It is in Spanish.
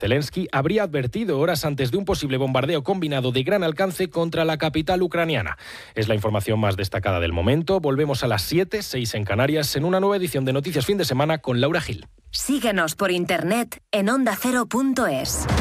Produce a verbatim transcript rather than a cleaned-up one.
Zelensky habría advertido horas antes de un posible bombardeo combinado de gran alcance contra la capital ucraniana. Es la información más destacada del momento. Volvemos a las siete, seis en Canarias, en una nueva edición de Noticias Fin de Semana con Laura Gil. Síguenos por internet en onda cero punto es.